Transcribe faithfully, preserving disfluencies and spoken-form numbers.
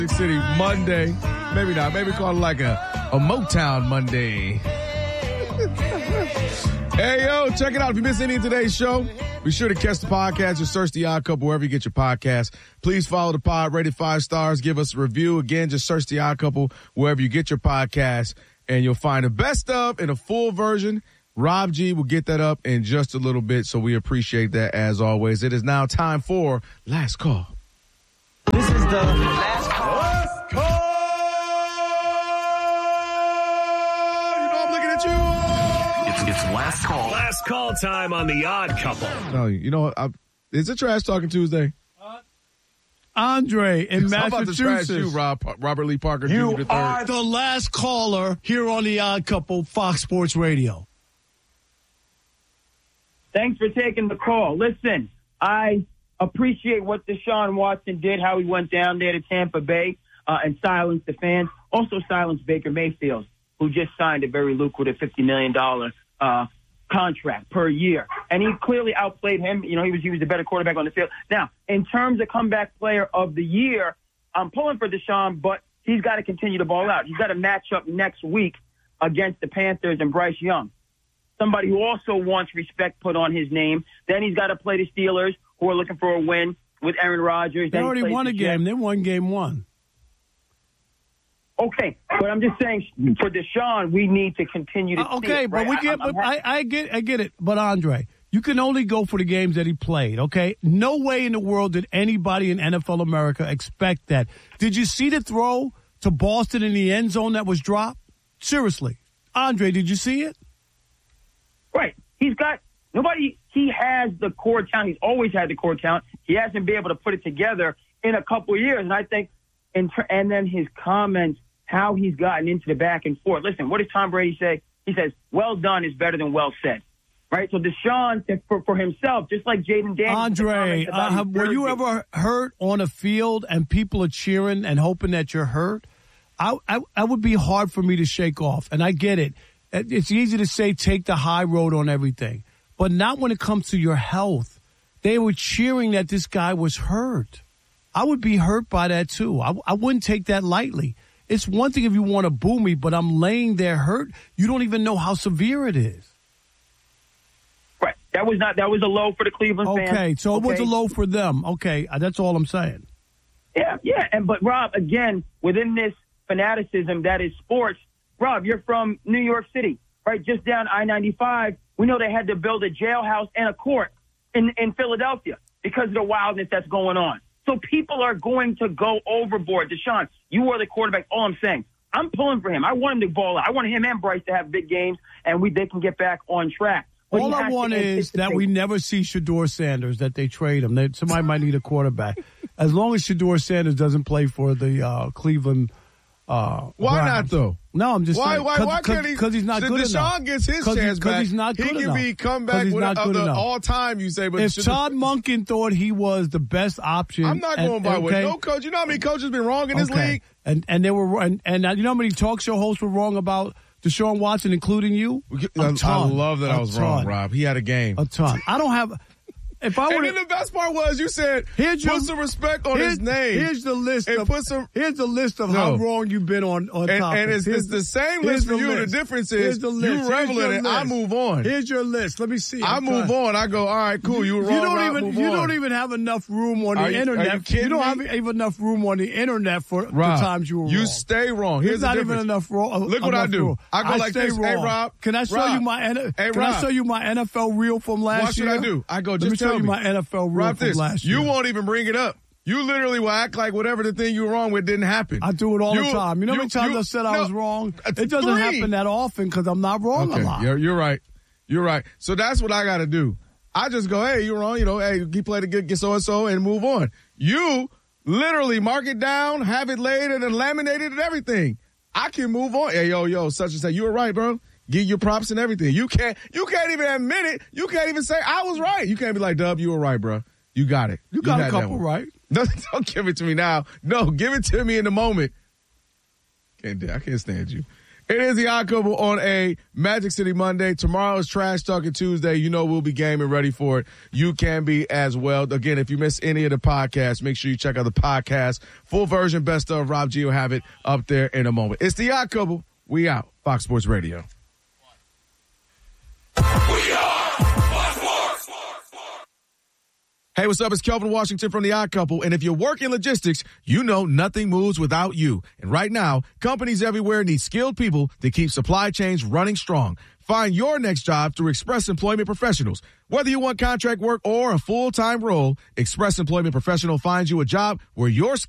City Monday. Maybe not. Maybe call it like a, a Motown Monday. Hey, yo, check it out. If you missed any of today's show, be sure to catch the podcast or search The Odd Couple wherever you get your podcast. Please follow the pod, rate it five stars, give us a review. Again, just search The Odd Couple wherever you get your podcast, and you'll find the best of in a full version. Rob G will get that up in just a little bit, so we appreciate that as always. It is now time for Last Call. This is the last call. Last call! You know I'm looking at you. It's, it's last call. Last call time on The Odd Couple. No, you know what? I, is it Trash Talking Tuesday? Uh, Andre in Massachusetts. How about the trash you, Rob, Robert Lee Parker Junior You the third? are the last caller here on The Odd Couple, Fox Sports Radio. Thanks for taking the call. Listen, I appreciate what Deshaun Watson did, how he went down there to Tampa Bay uh, and silenced the fans. Also silenced Baker Mayfield, who just signed a very lucrative fifty million dollars uh, contract per year. And he clearly outplayed him. You know, he was, he was the better quarterback on the field. Now, in terms of comeback player of the year, I'm pulling for Deshaun, but he's got to continue to ball out. He's got a matchup next week against the Panthers and Bryce Young, somebody who also wants respect put on his name. Then he's got to play the Steelers, who are looking for a win with Aaron Rodgers. They then already won a game. They won game one. Okay, but I'm just saying, for Deshaun, we need to continue to. Uh, okay, it, but right? we get. I'm, I'm I, I get. I get it. But Andre, you can only go for the games that he played. Okay, no way in the world did anybody in N F L America expect that. Did you see the throw to Boston in the end zone that was dropped? Seriously, Andre, did you see it? Right. He's got nobody. He has the core talent. He's always had the core talent. He hasn't been able to put it together in a couple of years. And I think, in ter- and then his comments, how he's gotten into the back and forth. Listen, what does Tom Brady say? He says, "Well done is better than well said." Right. So Deshaun, for, for himself, just like Jaden Daniels. Andre, uh, were you ever hurt on a field and people are cheering and hoping that you're hurt? I, I, I would be hard for me to shake off. And I get it. It's easy to say take the high road on everything, but not when it comes to your health. They were cheering that this guy was hurt. I would be hurt by that, too. I, I wouldn't take that lightly. It's one thing if you want to boo me, but I'm laying there hurt. You don't even know how severe it is. Right. That was not. That was a low for the Cleveland okay, fans. Okay, so it was a low for them. Okay, that's all I'm saying. Yeah, yeah. And but Rob, again, within this fanaticism that is sports, Rob, you're from New York City, right? Just down I ninety-five. We know they had to build a jailhouse and a court in, in Philadelphia because of the wildness that's going on. So people are going to go overboard. Deshaun, you are the quarterback. All I'm saying, I'm pulling for him. I want him to ball out. I want him and Bryce to have big games, and we they can get back on track. But all I want is that we never see Shedeur Sanders, that they trade him. They, somebody might need a quarterback. As long as Shedeur Sanders doesn't play for the uh, Cleveland uh, Why Browns. not, though? No, I'm just why, saying. Why, Cause, why can't he? Because he's not good Deshaun enough. Deshaun gets his Cause chance he, back. He's not good he can enough. be come back with not a, good the enough. all-time, you say. But if Todd Monken thought he was the best option. I'm not going by what no coach. You know how many coaches been wrong in this okay. league? And and they were and, and you know how many talk show hosts were wrong about Deshaun Watson, including you? A I, ton. I love that a I was ton. wrong, Rob. He had a game. A ton. I don't have. If I and then the best part was you said here's put your, some respect on his name. Here's the list. And of, put some, here's the list of no. how wrong you've been on on and, topics. And it's, it's the same list for you. List. The difference is the list. you revel in it. I move on. Here's your list. Let me see. I I'm move trying. on. I go, all right, cool. You were wrong. You don't Rob, even move you on. don't even have enough room on the are you, internet. Are you, kidding you don't me? have even enough room on the internet for Rob, the times you were you wrong. You stay wrong. Here's There's not the even enough wrong. Look what I do. Room. I go I like stay this. Wrong. Hey, Rob. Can I show Rob. you my hey, Can Rob. I show you my N F L reel from last what year? What should I do? I go, just Let me tell show me. you my N F L reel Rob, from this. last year. You won't even bring it up. You literally will act like whatever the thing you were wrong with didn't happen. I do it all you, the time. You know how many times you, I said no, I was wrong? It doesn't three. happen that often because I'm not wrong okay. a lot. You're, you're right. You're right. So that's what I got to do. I just go, hey, you're wrong. You know, hey, he played a good get so-and-so and move on. You literally mark it down, have it laid and then laminated and everything. I can move on. Hey, yo, yo, such and such. You were right, bro. Give your props and everything. You can't, you can't even admit it. You can't even say I was right. You can't be like, Dub, you were right, bro. You got it. You got you a couple right. No, don't give it to me now. No, give it to me in the moment. Can't do. I can't stand you. It is the Odd Couple on a Magic City Monday. Tomorrow is Trash Talking Tuesday. You know we'll be game and ready for it. You can be as well. Again, if you miss any of the podcasts, make sure you check out the podcast. Full version, best of Rob G will have it up there in a moment. It's the Odd Couple. We out. Fox Sports Radio. We are Fox Sports. Hey, what's up? It's Kelvin Washington from The Odd Couple. And if you work in logistics, you know nothing moves without you. And right now, companies everywhere need skilled people to keep supply chains running strong. Find your next job through Express Employment Professionals. Whether you want contract work or a full-time role, Express Employment Professional finds you a job where your skills